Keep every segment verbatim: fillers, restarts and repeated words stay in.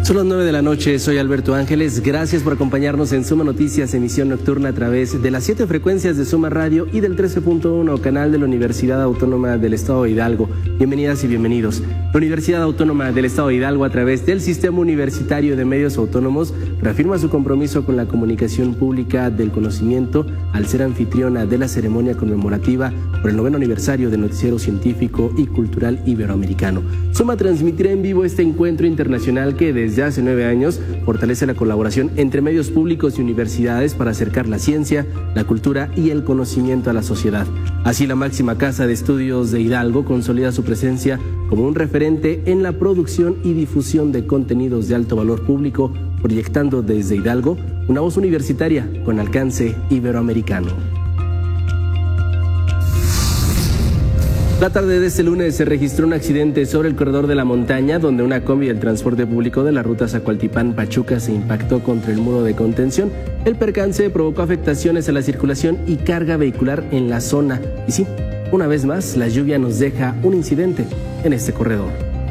Son las nueve de la noche, soy Alberto Ángeles, gracias por acompañarnos en Suma Noticias, emisión nocturna a través de las siete frecuencias de Suma Radio y del trece punto uno, canal de la Universidad Autónoma del Estado de Hidalgo. Bienvenidas y bienvenidos. La Universidad Autónoma del Estado de Hidalgo, a través del Sistema Universitario de Medios Autónomos, reafirma su compromiso con la comunicación pública del conocimiento al ser anfitriona de la ceremonia conmemorativa por el noveno aniversario del Noticiero Científico y Cultural Iberoamericano. Suma transmitirá en vivo este encuentro internacional que desde hace nueve años fortalece la colaboración entre medios públicos y universidades para acercar la ciencia, la cultura y el conocimiento a la sociedad. Así, la máxima casa de estudios de Hidalgo consolida su presencia como un referente en la producción y difusión de contenidos de alto valor público, proyectando desde Hidalgo una voz universitaria con alcance iberoamericano. La tarde de este lunes se registró un accidente sobre el corredor de la montaña, donde una combi del transporte público de la ruta Zacualtipán-Pachuca se impactó contra el muro de contención. El percance provocó afectaciones a la circulación y carga vehicular en la zona. Y sí, una vez más, la lluvia nos deja un incidente en este corredor.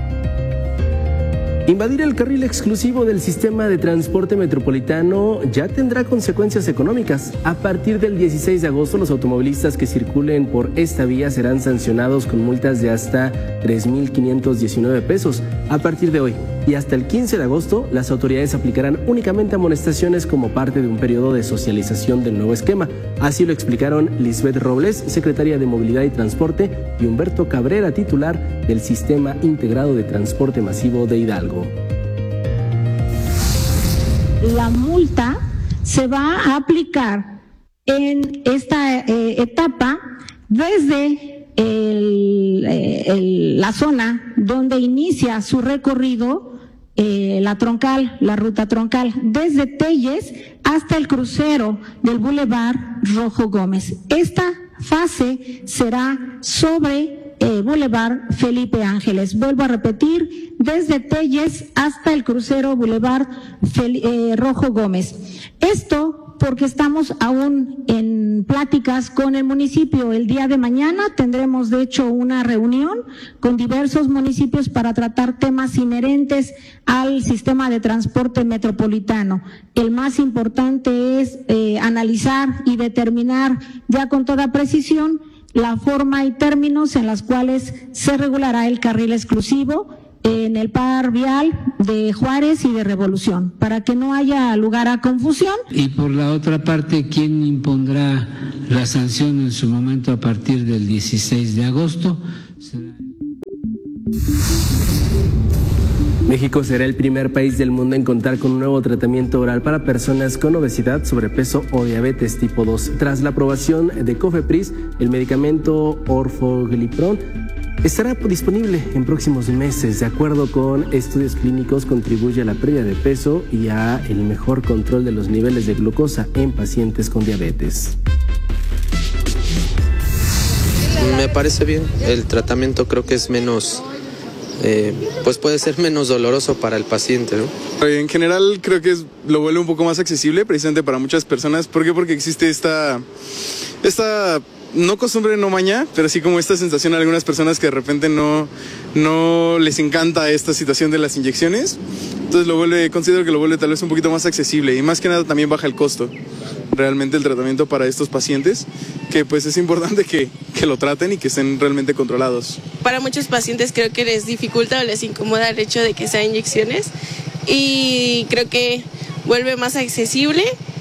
Invadir el carril exclusivo del sistema de transporte metropolitano ya tendrá consecuencias económicas. A partir del dieciséis de agosto, los automovilistas que circulen por esta vía serán sancionados con multas de hasta tres mil quinientos diecinueve pesos. A partir de hoy y hasta el quince de agosto, las autoridades aplicarán únicamente amonestaciones como parte de un periodo de socialización del nuevo esquema. Así lo explicaron Lisbeth Robles, secretaria de Movilidad y Transporte, y Humberto Cabrera, titular del Sistema Integrado de Transporte Masivo de Hidalgo. La multa se va a aplicar en esta eh, etapa desde el, el, la zona donde inicia su recorrido eh, la troncal, la ruta troncal, desde Telles hasta el crucero del Boulevard Rojo Gómez. Esta fase será sobre Eh, Boulevard Felipe Ángeles. Vuelvo a repetir, desde Telles hasta el crucero Boulevard Fel, eh, Rojo Gómez. Esto porque estamos aún en pláticas con el municipio. El día de mañana tendremos, de hecho, una reunión con diversos municipios para tratar temas inherentes al sistema de transporte metropolitano. El más importante es eh, analizar y determinar ya con toda precisión la forma y términos en las cuales se regulará el carril exclusivo en el par vial de Juárez y de Revolución, para que no haya lugar a confusión. Y por la otra parte, ¿quién impondrá la sanción en su momento a partir del dieciséis de agosto? México será el primer país del mundo en contar con un nuevo tratamiento oral para personas con obesidad, sobrepeso o diabetes tipo dos. Tras la aprobación de COFEPRIS, el medicamento Orforglipron estará disponible en próximos meses. De acuerdo con estudios clínicos, contribuye a la pérdida de peso y a el mejor control de los niveles de glucosa en pacientes con diabetes. Me parece bien, el tratamiento creo que es menos... Eh, pues puede ser menos doloroso para el paciente, ¿no? En general creo que es, lo vuelve un poco más accesible precisamente para muchas personas. ¿Por qué? Porque existe esta, esta no costumbre, no maña, pero sí como esta sensación a algunas personas que de repente no, no les encanta esta situación de las inyecciones. Entonces lo vuelve, considero que lo vuelve tal vez un poquito más accesible y más que nada también baja el costo realmente el tratamiento para estos pacientes, que pues es importante que, que lo traten y que estén realmente controlados. Para muchos pacientes creo que les dificulta o les incomoda el hecho de que sean inyecciones y creo que vuelve más accesible